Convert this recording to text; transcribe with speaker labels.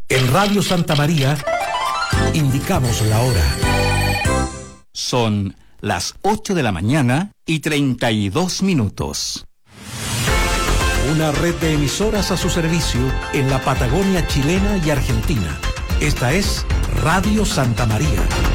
Speaker 1: En Radio Santa María indicamos la hora.
Speaker 2: Son las 8 de la mañana y 32 minutos.
Speaker 1: Una red de emisoras a su servicio en la Patagonia chilena y argentina. Esta es Radio Santa María.